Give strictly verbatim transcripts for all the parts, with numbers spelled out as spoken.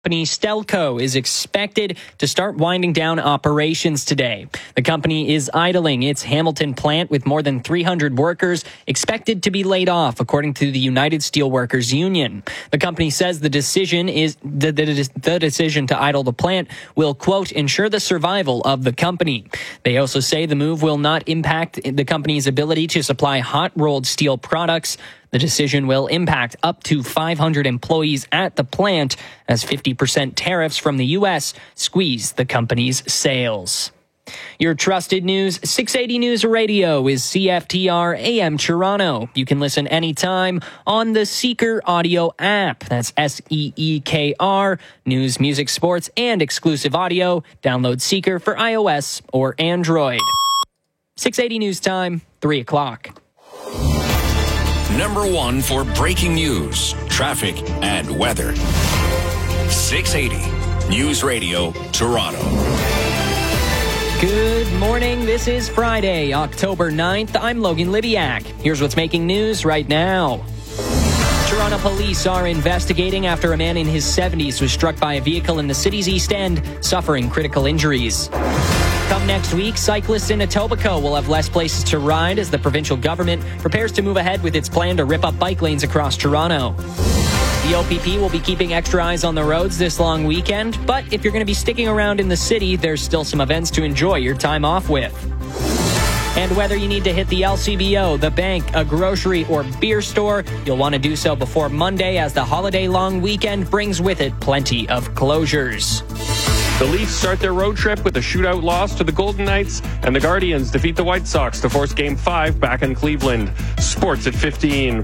Company Stelco is expected to start winding down operations today. The company is idling its Hamilton plant with more than three hundred workers expected to be laid off, according to the United Steelworkers Union. The company says the decision is the, the, the decision to idle the plant will, quote, ensure the survival of the company. They also say the move will not impact the company's ability to supply hot-rolled steel products. The decision will impact up to five hundred employees at the plant as fifty percent tariffs from the U S squeeze the company's sales. Your trusted news, six eighty News Radio is C F T R A M Toronto. You can listen anytime on the Seeker audio app. That's S E E K R. News, music, sports, and exclusive audio. Download Seeker for iOS or Android. six eighty News Time, three o'clock. Number one for breaking news, traffic, and weather. six eighty News Radio, Toronto. Good morning. This is Friday, October ninth. I'm Logan Libiak. Here's what's making news right now. Toronto police are investigating after a man in his seventies was struck by a vehicle in the city's East End, suffering critical injuries. Come next week, cyclists in Etobicoke will have less places to ride as the provincial government prepares to move ahead with its plan to rip up bike lanes across Toronto. The O P P will be keeping extra eyes on the roads this long weekend, but if you're going to be sticking around in the city, there's still some events to enjoy your time off with. And whether you need to hit the L C B O, the bank, a grocery, or beer store, you'll want to do so before Monday as the holiday long weekend brings with it plenty of closures. The Leafs start their road trip with a shootout loss to the Golden Knights, and the Guardians defeat the White Sox to force Game five back in Cleveland. Sports at fifteen.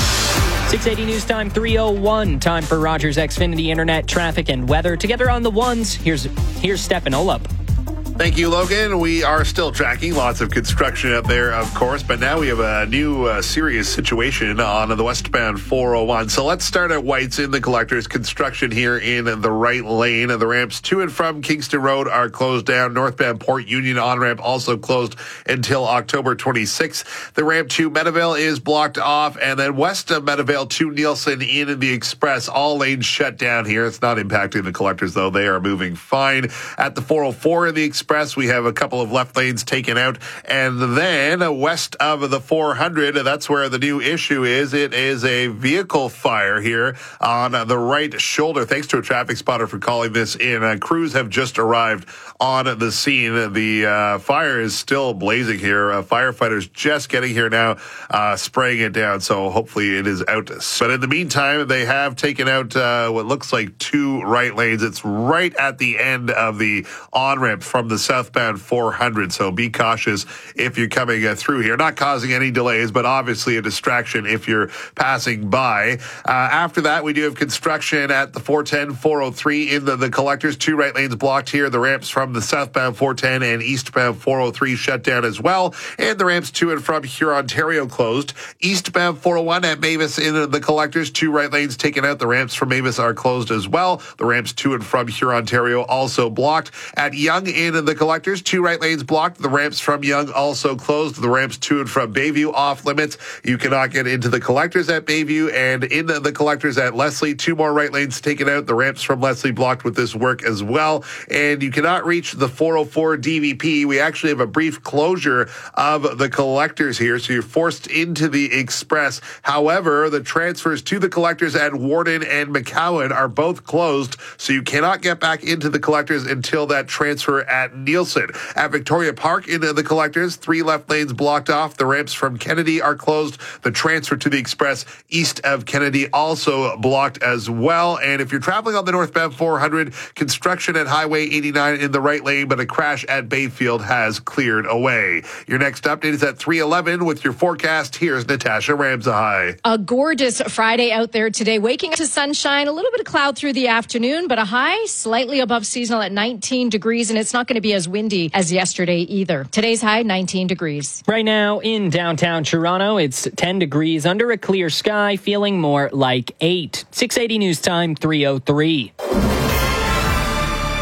six eighty News Time, three oh one. Time for Rogers Xfinity Internet, traffic, and weather. Together on the ones, here's here's Stefan Olup. Thank you, Logan. We are still tracking lots of construction out there, of course, but now we have a new uh, serious situation on the westbound four oh one. So let's start at White's in the Collectors. Construction here in the right lane. The ramps to and from Kingston Road are closed down. Northbound Port Union on-ramp also closed until October twenty-sixth. The ramp to Meadowvale is blocked off, and then west of Meadowvale to Nielsen in the Express. All lanes shut down here. It's not impacting the Collectors, though. They are moving fine. At the four oh four in the Express, we have a couple of left lanes taken out, and then west of the four hundred, that's where the new issue is. It is a vehicle fire here on the right shoulder. Thanks to a traffic spotter for calling this in. Uh, crews have just arrived on the scene. The uh, fire is still blazing here. Uh, firefighters just getting here now, uh, spraying it down, so hopefully it is out. But in the meantime, they have taken out uh, what looks like two right lanes. It's right at the end of the on-ramp from the southbound four hundred, so be cautious if you're coming uh, through here. Not causing any delays, but obviously a distraction if you're passing by. Uh, after that, we do have construction at the four ten, four oh three in the, the Collectors. Two right lanes blocked here. The ramps from the southbound four ten and eastbound four oh three shut down as well, and the ramps to and from Hurontario closed. Eastbound four oh one at Mavis in the Collectors. Two right lanes taken out. The ramps from Mavis are closed as well. The ramps to and from Hurontario also blocked. At Yonge in the Collectors, two right lanes blocked. The ramps from Yonge also closed. The ramps to and from Bayview off limits. You cannot get into the Collectors at Bayview, and in the, the Collectors at Leslie, two more right lanes taken out. The ramps from Leslie blocked with this work as well, and you cannot reach the four oh four D V P. We actually have a brief closure of the Collectors here, so you're forced into the Express. However, the transfers to the Collectors at Warden and McCowan are both closed, so you cannot get back into the Collectors until that transfer at Nielsen. At Victoria Park in the Collectors, three left lanes blocked off. The ramps from Kennedy are closed. The transfer to the Express east of Kennedy also blocked as well. And if you're traveling on the northbound four hundred, construction at Highway eighty-nine in the right lane, but a crash at Bayfield has cleared away. Your next update is at three eleven with your forecast. Here's Natasha Ramsahai. A gorgeous Friday out there today. Waking up to sunshine, a little bit of cloud through the afternoon, but a high slightly above seasonal at nineteen degrees, and it's not going to be as windy as yesterday either. Today's high, nineteen degrees. Right now in downtown Toronto, it's ten degrees under a clear sky, feeling more like eight. six eighty News Time, three oh three.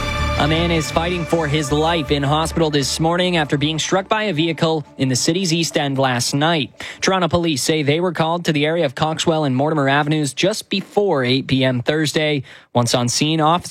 A man is fighting for his life in hospital this morning after being struck by a vehicle in the city's East End last night. Toronto police say they were called to the area of Coxwell and Mortimer Avenues just before eight p.m. Thursday. Once on scene, officers